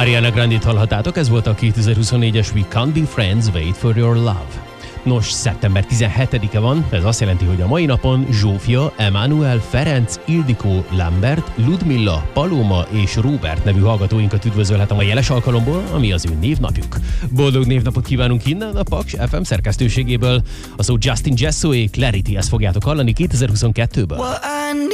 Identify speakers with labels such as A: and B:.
A: Ariana Grande-t hallhatátok, ez volt a 2024-es We Can't Be Friends, Wait for Your Love. Nos, szeptember 17-e van, ez azt jelenti, hogy a mai napon Zsófia, Emmanuel, Ferenc, Ildikó, Lambert, Ludmilla, Paloma és Róbert nevű hallgatóinkat üdvözölhetem a jeles alkalomból, ami az ő névnapjuk. Boldog névnapot kívánunk innen a Paks FM szerkesztőségéből. A szó Justin Jessoé, Clarity, ezt fogjátok hallani 2022-ből.